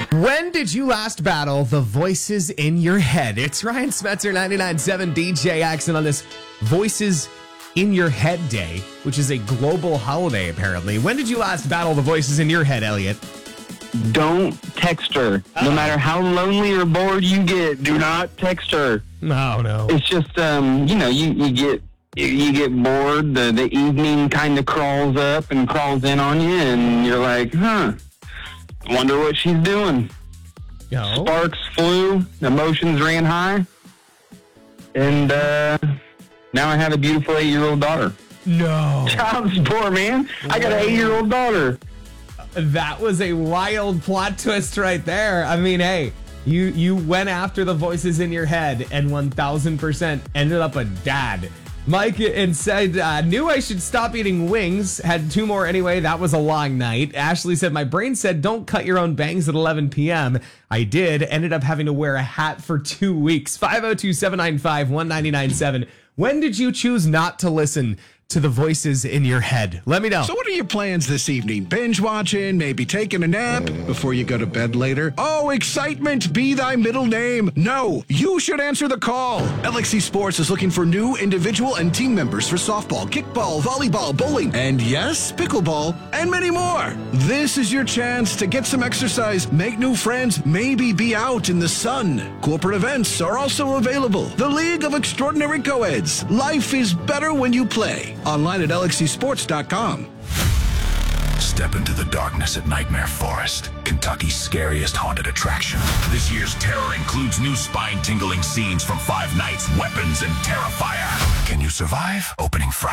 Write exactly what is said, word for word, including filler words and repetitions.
When did you last battle the voices in your head? It's Ryan Smetzer, ninety-nine point seven D J Accent on this Voices in Your Head Day, which is a global holiday, apparently. When did you last battle the voices in your head, Elliot? Don't text her. Uh-oh. No matter how lonely or bored you get, do not text her. No, no. It's just, um, you know, you, you get you get bored, the, the evening kind of crawls up and crawls in on you, and you're like, huh, wonder what she's doing. Yo. Sparks flew, emotions ran high, and uh, now I have a beautiful eight-year-old daughter. No. Child support, man. I got an eight-year-old daughter. That was a wild plot twist right there. I mean, hey, you, you went after the voices in your head and one thousand percent ended up a dad. Mike and said, uh, knew I should stop eating wings. Had two more anyway. That was a long night. Ashley said, my brain said, don't cut your own bangs at eleven p.m. I did. Ended up having to wear a hat for two weeks. five oh two, seven nine five, one nine nine seven. When did you choose not to listen to the voices in your head? Let me know. So what are your plans this evening? Binge watching, maybe taking a nap before you go to bed later? Oh, excitement be thy middle name. No, you should answer the call. L X C Sports is looking for new individual and team members for softball, kickball, volleyball, bowling, and yes, pickleball, and many more. This is your chance to get some exercise, make new friends, maybe be out in the sun. Corporate events are also available. The League of Extraordinary Coeds. Life is better when you play. Online at L X C sports dot com. Step into the darkness at Nightmare Forest, Kentucky's scariest haunted attraction. This year's terror includes new spine-tingling scenes from Five Nights, Weapons, and Terrifier. Can you survive? Opening Friday.